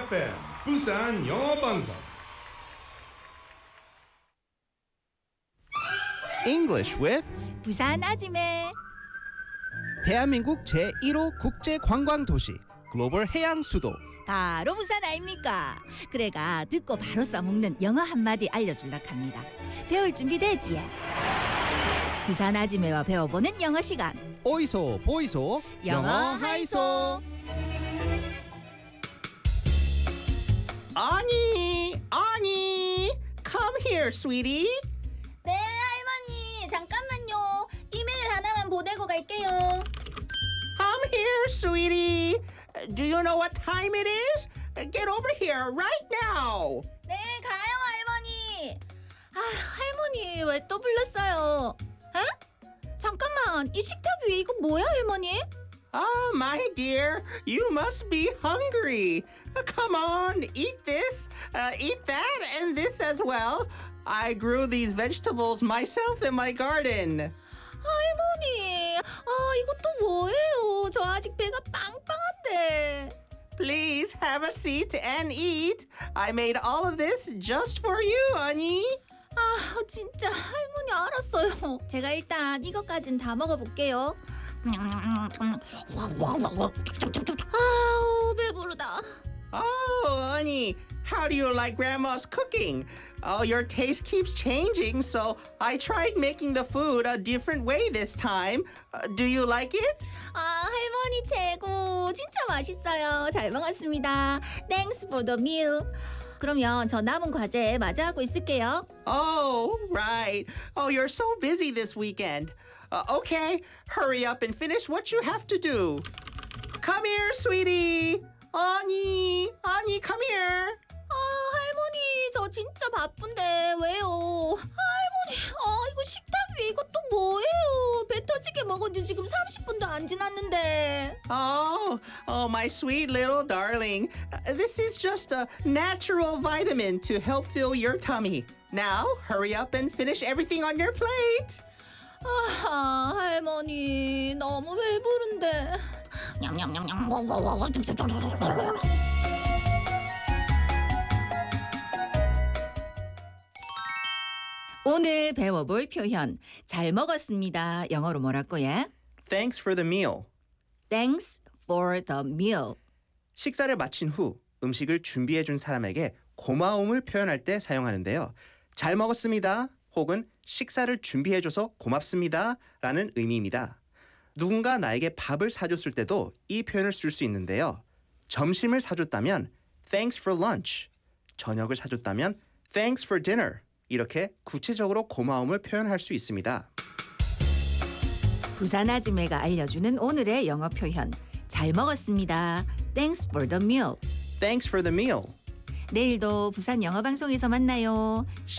FM 부산 영어 방송. English with 부산 아지매. 대한민국 제1호 국제관광도시 글로벌 해양 수도. 바로 부산 아닙니까? 그래가 듣고 바로 써먹는 영어 한마디 알려줄락 합니다. 배울 준비 되지? 부산 아지매와 배워보는 영어 시간. 오이소 보이소 영어 하이소. 아니 come here sweetie. 네 할머니 잠깐만요. 이메일 하나만 보내고 갈게요. Come here sweetie. Do you know what time it is? Get over here right now. 네 가요 할머니. 아 할머니 왜 또 불렀어요? 에? 잠깐만 이 식탁 위에 이거 뭐야 할머니? Oh my dear, you must be hungry. Come on, eat this, eat that, and this as well. I grew these vegetables myself in my garden. 할머니, 이것도 뭐예요? 저 아직 배가 빵빵한데. Please have a seat and eat. I made all of this just for you, honey. 아, 진짜 할머니 알았어요. 제가 일단 이것까진 다 먹어볼게요. 아우, 배부르다. Oh, honey, how do you like Grandma's cooking? Oh, your taste keeps changing, so I tried making the food a different way this time. Do you like it? 아, 할머니 최고. 진짜 맛있어요. 잘 먹었습니다. Thanks for the meal. 그러면 저 남은 과제 마저 하고 있을게요. Oh, right. Oh, you're so busy this weekend. Okay, hurry up and finish what you have to do. Come here, sweetie. Ani, come here. 아, 할머니 저 진짜 바쁜데 왜요? 할머니, 이거 식탁 위에 이거 또 뭐예요? 배 터지게 먹은 지 지금 30분도 안 지났는데. Oh, my sweet little darling. This is just a natural vitamin to help fill your tummy. Now, hurry up and finish everything on your plate. 아, 할머니 너무 배부른데. 냠냠냠냠. 오늘 배워볼 표현 잘 먹었습니다. 영어로 뭐라고 해? Thanks for the meal. Thanks for the meal. 식사를 마친 후 음식을 준비해 준 사람에게 고마움을 표현할 때 사용하는데요. 잘 먹었습니다. 혹은 식사를 준비해 줘서 고맙습니다. 라는 의미입니다. 누군가 나에게 밥을 사줬을 때도 이 표현을 쓸 수 있는데요. 점심을 사줬다면 Thanks for lunch. 저녁을 사줬다면 Thanks for dinner. 이렇게 구체적으로 고마움을 표현할 수 있습니다. 부산 아지매가 알려주는 오늘의 영어 표현 잘 먹었습니다. Thanks for the meal. Thanks for the meal. 내일도 부산 영어 방송에서 만나요.